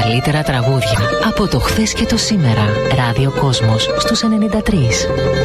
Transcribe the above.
καλύτερα τραγούδια από το χθες και το σήμερα. Ράδιο Κόσμος στους 93.